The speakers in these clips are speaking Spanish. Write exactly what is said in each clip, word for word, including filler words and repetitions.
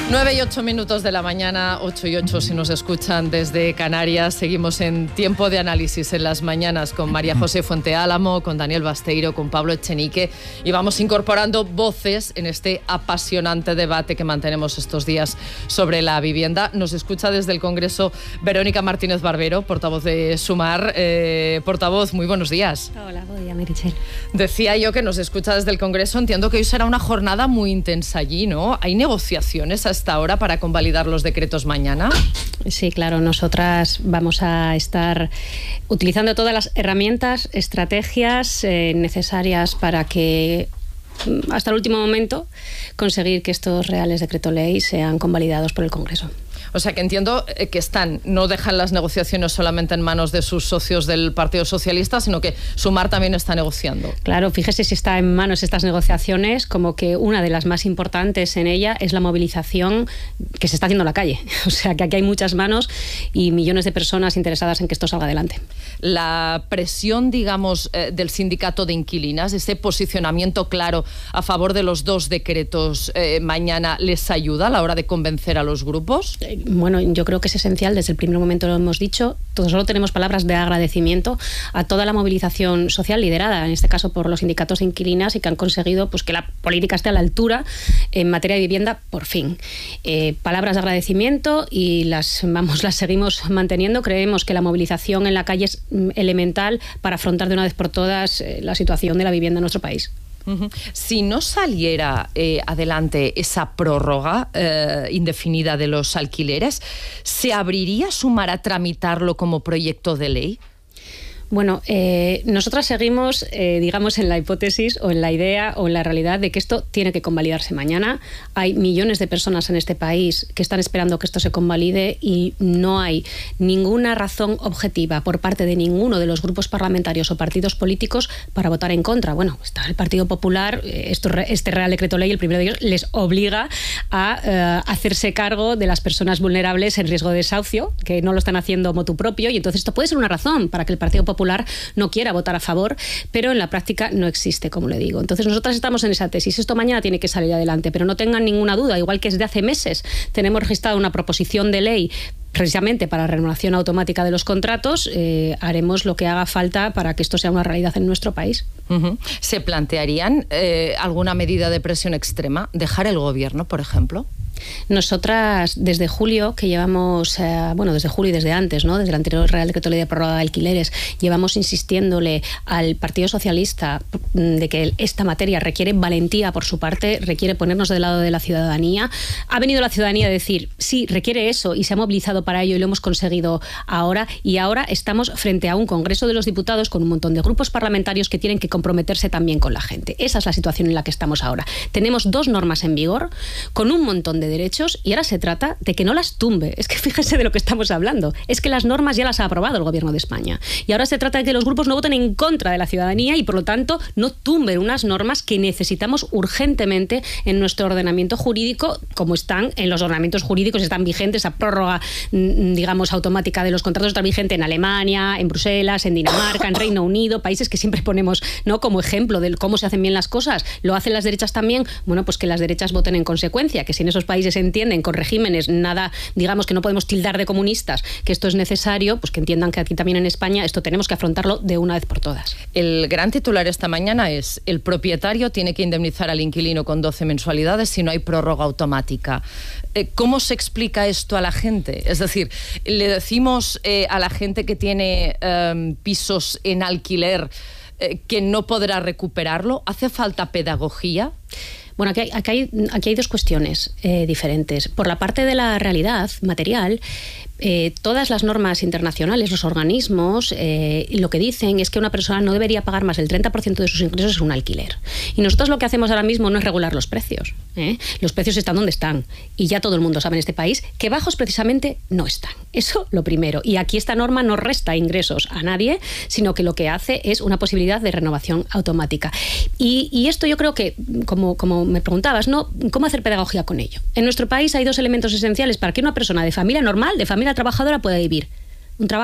nueve y ocho minutos de la mañana, ocho y ocho si nos escuchan desde Canarias. Seguimos en Tiempo de Análisis en las mañanas con María José Fuenteálamo, con Daniel Basteiro, con Pablo Echenique, y vamos incorporando voces en este apasionante debate que mantenemos estos días sobre la vivienda. Nos escucha desde el Congreso Verónica Martínez Barbero, portavoz de Sumar. Eh, portavoz, muy buenos días. Hola, buen día, Meritxell. Decía yo que nos escucha desde el Congreso. Entiendo que hoy será una jornada muy intensa allí, ¿no? ¿Hay negociaciones hasta ahora para convalidar los decretos mañana? Sí, claro. Nosotras vamos a estar utilizando todas las herramientas, estrategias eh, necesarias para que hasta el último momento conseguir que estos reales decreto ley sean convalidados por el Congreso. O sea que entiendo que están, no dejan las negociaciones solamente en manos de sus socios del Partido Socialista, sino que Sumar también está negociando. Claro, fíjese si está en manos estas negociaciones, como que una de las más importantes en ella es la movilización que se está haciendo en la calle. O sea que aquí hay muchas manos y millones de personas interesadas en que esto salga adelante. La presión, digamos, eh, del sindicato de inquilinas, ese posicionamiento claro a favor de los dos decretos eh, mañana, ¿les ayuda a la hora de convencer a los grupos? Bueno, yo creo que es esencial, desde el primer momento lo hemos dicho, todos solo tenemos palabras de agradecimiento a toda la movilización social liderada, en este caso por los sindicatos de inquilinas, y que han conseguido pues, que la política esté a la altura en materia de vivienda, por fin. Eh, palabras de agradecimiento y las, vamos, las seguimos manteniendo. Creemos que la movilización en la calle es elemental para afrontar de una vez por todas eh, la situación de la vivienda en nuestro país. Uh-huh. Si no saliera eh, adelante esa prórroga eh, indefinida de los alquileres, ¿se abriría Sumar a tramitarlo como proyecto de ley? Bueno, eh, nosotras seguimos, eh, digamos, en la hipótesis o en la idea o en la realidad de que esto tiene que convalidarse mañana. Hay millones de personas en este país que están esperando que esto se convalide y no hay ninguna razón objetiva por parte de ninguno de los grupos parlamentarios o partidos políticos para votar en contra. Bueno, está el Partido Popular, esto, este Real Decreto Ley, el primero de ellos, les obliga a eh, hacerse cargo de las personas vulnerables en riesgo de desahucio, que no lo están haciendo motu propio, y entonces esto puede ser una razón para que el Partido Popular Popular no quiera votar a favor, pero en la práctica no existe, como le digo. Entonces nosotras estamos en esa tesis. Esto mañana tiene que salir adelante, pero no tengan ninguna duda, igual que desde hace meses tenemos registrado una proposición de ley precisamente para la renovación automática de los contratos, eh, haremos lo que haga falta para que esto sea una realidad en nuestro país. Uh-huh. ¿Se plantearían eh, alguna medida de presión extrema? ¿Dejar el gobierno, por ejemplo? Nosotras, desde julio, que llevamos, eh, bueno, desde julio y desde antes, ¿no? Desde el anterior Real Decreto Ley de Prórroga de Alquileres, llevamos insistiéndole al Partido Socialista de que esta materia requiere valentía por su parte, requiere ponernos del lado de la ciudadanía. Ha venido la ciudadanía a decir, sí, requiere eso, y se ha movilizado para ello y lo hemos conseguido ahora, y ahora estamos frente a un Congreso de los Diputados con un montón de grupos parlamentarios que tienen que comprometerse también con la gente. Esa es la situación en la que estamos ahora. Tenemos dos normas en vigor con un montón de derechos y ahora se trata de que no las tumbe. Es que fíjese de lo que estamos hablando. Es que las normas ya las ha aprobado el Gobierno de España. Y ahora se trata de que los grupos no voten en contra de la ciudadanía y, por lo tanto, no tumben unas normas que necesitamos urgentemente en nuestro ordenamiento jurídico, como están en los ordenamientos jurídicos, están vigentes. Esa prórroga, digamos, automática de los contratos está vigente en Alemania, en Bruselas, en Dinamarca, en Reino Unido, países que siempre ponemos, ¿no?, como ejemplo de cómo se hacen bien las cosas. ¿Lo hacen las derechas también? Bueno, pues que las derechas voten en consecuencia, que si en esos países entienden con regímenes nada, digamos, que no podemos tildar de comunistas, que esto es necesario, pues que entiendan que aquí también en España esto tenemos que afrontarlo de una vez por todas. El gran titular esta mañana es: el propietario tiene que indemnizar al inquilino con doce mensualidades si no hay prórroga automática. ¿Cómo se explica esto a la gente? Es decir, le decimos eh, a la gente que tiene eh, pisos en alquiler eh, que no podrá recuperarlo. ¿Hace falta pedagogía? Bueno, aquí hay, aquí hay, aquí hay dos cuestiones eh, diferentes. Por la parte de la realidad material, eh, todas las normas internacionales, los organismos, eh, lo que dicen es que una persona no debería pagar más del treinta por ciento de sus ingresos en un alquiler. Y nosotros lo que hacemos ahora mismo no es regular los precios. ¿eh? Los precios están donde están. Y ya todo el mundo sabe en este país que bajos precisamente no están. Eso lo primero. Y aquí esta norma no resta ingresos a nadie, sino que lo que hace es una posibilidad de renovación automática. Y, y esto yo creo que, como, como me preguntabas, ¿no?, ¿cómo hacer pedagogía con ello? En nuestro país hay dos elementos esenciales para que una persona de familia normal, de familia trabajadora, pueda vivir: un trabajo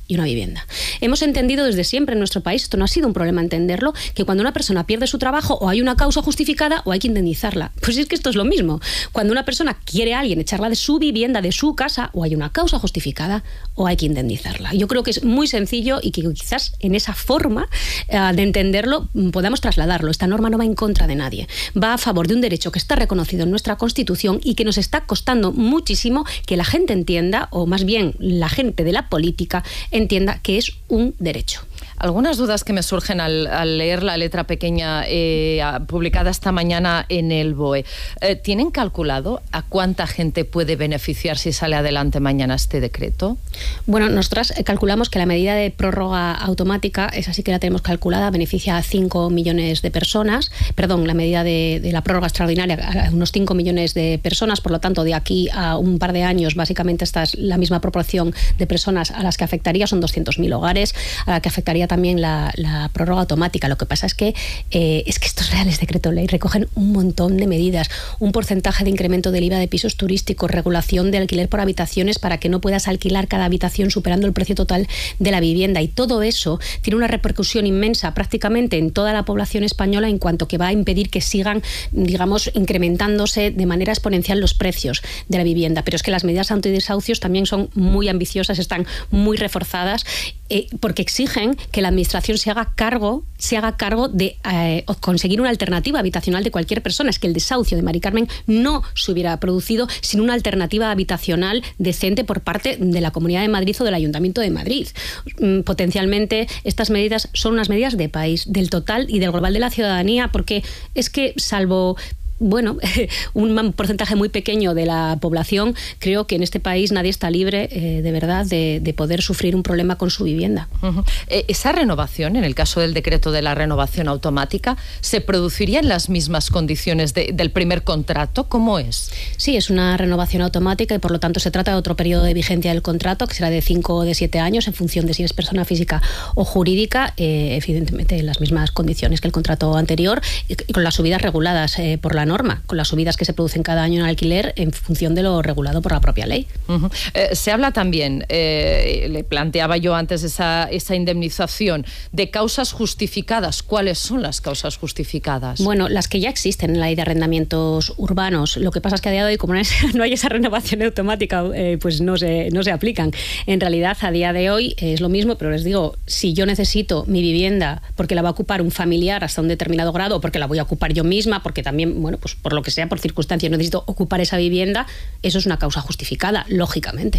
y una vivienda. Hemos entendido desde siempre en nuestro país, esto no ha sido un problema entenderlo, que cuando una persona pierde su trabajo o hay una causa justificada o hay que indemnizarla. Pues es que esto es lo mismo. Cuando una persona quiere a alguien echarla de su vivienda, de su casa, o hay una causa justificada o hay que indemnizarla. Yo creo que es muy sencillo y que quizás en esa forma uh, de entenderlo podamos trasladarlo. Esta norma no va en contra de nadie. Va a favor de un derecho que está reconocido en nuestra Constitución y que nos está costando muchísimo que la gente entienda, o más bien la gente de la política entienda que es un derecho. Algunas dudas que me surgen al, al leer la letra pequeña eh, publicada esta mañana en el B O E. Eh, ¿Tienen calculado a cuánta gente puede beneficiar si sale adelante mañana este decreto? Bueno, nosotras calculamos que la medida de prórroga automática, esa sí que la tenemos calculada, beneficia a cinco millones de personas. Perdón, la medida de, de la prórroga extraordinaria a unos cinco millones de personas. Por lo tanto, de aquí a un par de años, básicamente esta es la misma proporción de personas a las que afectaría. Son doscientos mil hogares, a la que afectaría también la, la prórroga automática. Lo que pasa es que eh, es que estos reales decreto ley recogen un montón de medidas, un porcentaje de incremento del I V A de pisos turísticos, regulación de alquiler por habitaciones para que no puedas alquilar cada habitación superando el precio total de la vivienda, y todo eso tiene una repercusión inmensa prácticamente en toda la población española, en cuanto que va a impedir que sigan, digamos, incrementándose de manera exponencial los precios de la vivienda. Pero es que las medidas antidesahucios también son muy ambiciosas, están muy reforzadas, eh, porque exigen que la administración se haga cargo, se haga cargo de eh, conseguir una alternativa habitacional de cualquier persona. Es que el desahucio de Mari Carmen no se hubiera producido sin una alternativa habitacional decente por parte de la Comunidad de Madrid o del Ayuntamiento de Madrid. Potencialmente estas medidas son unas medidas de país, del total y del global de la ciudadanía, porque es que salvo bueno, un porcentaje muy pequeño de la población, creo que en este país nadie está libre eh, de verdad de, de poder sufrir un problema con su vivienda. Uh-huh. eh, esa renovación, en el caso del decreto de la renovación automática, ¿se produciría en las mismas condiciones de, del primer contrato? ¿Cómo es? Sí, es una renovación automática y por lo tanto se trata de otro periodo de vigencia del contrato, que será de cinco o de siete años en función de si es persona física o jurídica, eh, evidentemente en las mismas condiciones que el contrato anterior, y con las subidas reguladas eh, por la norma, con las subidas que se producen cada año en alquiler en función de lo regulado por la propia ley. Uh-huh. Eh, se habla también, eh, le planteaba yo antes esa, esa indemnización, de causas justificadas. ¿Cuáles son las causas justificadas? Bueno, las que ya existen en la ley de arrendamientos urbanos. Lo que pasa es que a día de hoy, como no, es, no hay esa renovación automática, eh, pues no se, no se aplican. En realidad, a día de hoy es lo mismo, pero les digo, si yo necesito mi vivienda porque la va a ocupar un familiar hasta un determinado grado, o porque la voy a ocupar yo misma, porque también, bueno, pues por lo que sea, por circunstancias, necesito ocupar esa vivienda, eso es una causa justificada, lógicamente.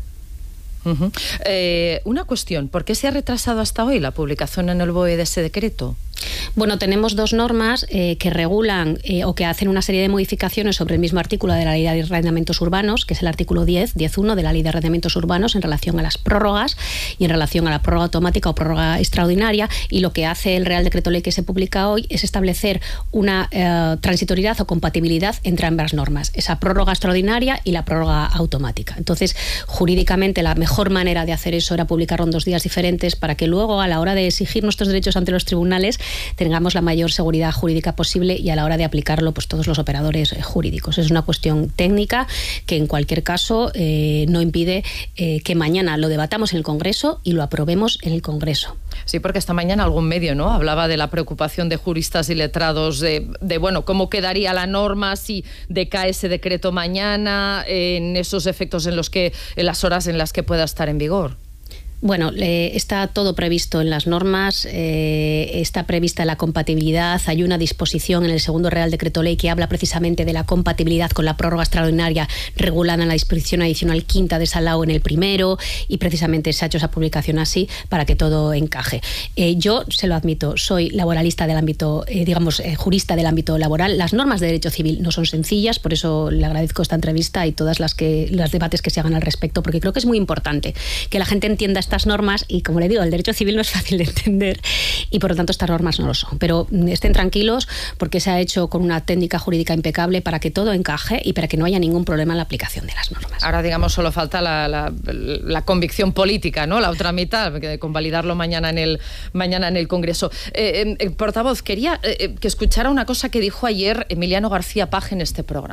Uh-huh. Eh, una cuestión, ¿por qué se ha retrasado hasta hoy la publicación en el B O E de ese decreto? Bueno, tenemos dos normas eh, que regulan eh, o que hacen una serie de modificaciones sobre el mismo artículo de la Ley de Arrendamientos Urbanos, que es el artículo diez, diez punto uno de la Ley de Arrendamientos Urbanos en relación a las prórrogas y en relación a la prórroga automática o prórroga extraordinaria, y lo que hace el Real Decreto Ley que se publica hoy es establecer una eh, transitoriedad o compatibilidad entre ambas normas, esa prórroga extraordinaria y la prórroga automática. Entonces, jurídicamente la mejor manera de hacer eso era publicarlo en dos días diferentes para que luego, a la hora de exigir nuestros derechos ante los tribunales, tengamos la mayor seguridad jurídica posible y a la hora de aplicarlo, pues todos los operadores eh, jurídicos. Es una cuestión técnica que en cualquier caso eh, no impide eh, que mañana lo debatamos en el Congreso y lo aprobemos en el Congreso. Sí, porque esta mañana algún medio, ¿no?, hablaba de la preocupación de juristas y letrados de, de bueno, cómo quedaría la norma si decae ese decreto mañana, en esos efectos en los que, en las horas en las que pueda estar en vigor. Bueno, eh, está todo previsto en las normas, eh, está prevista la compatibilidad, hay una disposición en el segundo Real Decreto Ley que habla precisamente de la compatibilidad con la prórroga extraordinaria regulada en la disposición adicional quinta de esa L A O en el primero, y precisamente se ha hecho esa publicación así para que todo encaje. Eh, yo, se lo admito, soy laboralista del ámbito, eh, digamos, eh, jurista del ámbito laboral. Las normas de derecho civil no son sencillas, por eso le agradezco esta entrevista y todas las que los debates que se hagan al respecto, porque creo que es muy importante que la gente entienda estas normas y, como le digo, el derecho civil no es fácil de entender y por lo tanto estas normas no lo son, pero estén tranquilos porque se ha hecho con una técnica jurídica impecable para que todo encaje y para que no haya ningún problema en la aplicación de las normas. Ahora, digamos, solo falta la, la, la convicción política, ¿no?, la otra mitad, de convalidarlo mañana en el, mañana en el Congreso. Eh, eh, portavoz, quería eh, que escuchara una cosa que dijo ayer Emiliano García Paje en este programa.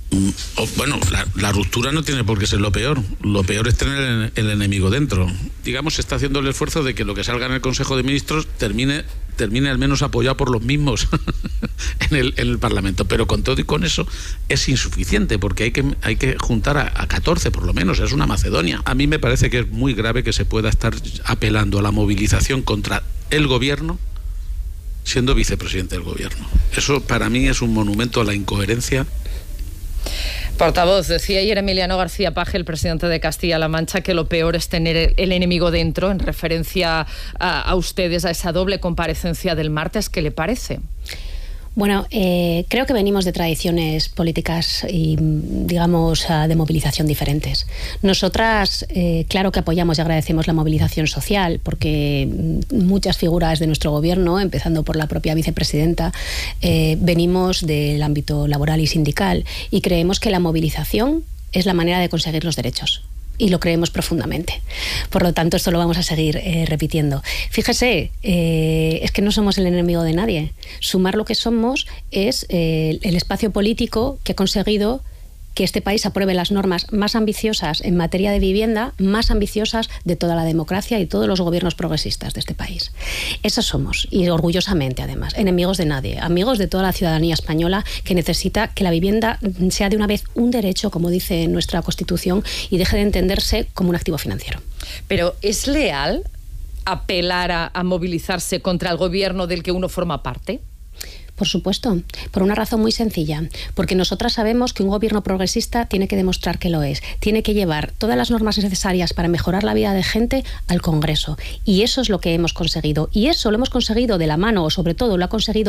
Bueno, la, la ruptura no tiene por qué ser lo peor. Lo peor es tener el, el enemigo dentro. Digamos, se está haciendo el esfuerzo de que lo que salga en el Consejo de Ministros termine, termine al menos apoyado por los mismos en, el, en el Parlamento. Pero con todo y con eso es insuficiente, porque hay que, hay que juntar a, a catorce por lo menos. Es una Macedonia. A mí me parece que es muy grave que se pueda estar apelando a la movilización contra el gobierno siendo vicepresidente del gobierno. Eso para mí es un monumento a la incoherencia. Portavoz, decía ayer Emiliano García Paje, el presidente de Castilla-La Mancha, que lo peor es tener el enemigo dentro, en referencia a, a ustedes, a esa doble comparecencia del martes. ¿Qué le parece? Bueno, eh, creo que venimos de tradiciones políticas y, digamos, de movilización diferentes. Nosotras, eh, claro que apoyamos y agradecemos la movilización social, porque muchas figuras de nuestro gobierno, empezando por la propia vicepresidenta, eh, venimos del ámbito laboral y sindical, y creemos que la movilización es la manera de conseguir los derechos. Y lo creemos profundamente. Por lo tanto, esto lo vamos a seguir eh, repitiendo. Fíjese, eh, es que no somos el enemigo de nadie. Sumar lo que somos es eh, el espacio político que ha conseguido que este país apruebe las normas más ambiciosas en materia de vivienda, más ambiciosas de toda la democracia y todos los gobiernos progresistas de este país. Esos somos, y orgullosamente además, enemigos de nadie, amigos de toda la ciudadanía española que necesita que la vivienda sea de una vez un derecho, como dice nuestra Constitución, y deje de entenderse como un activo financiero. Pero ¿es leal apelar a, a movilizarse contra el gobierno del que uno forma parte? Por supuesto, por una razón muy sencilla, porque nosotras sabemos que un gobierno progresista tiene que demostrar que lo es, tiene que llevar todas las normas necesarias para mejorar la vida de gente al Congreso, y eso es lo que hemos conseguido, y eso lo hemos conseguido de la mano, o sobre todo lo ha conseguido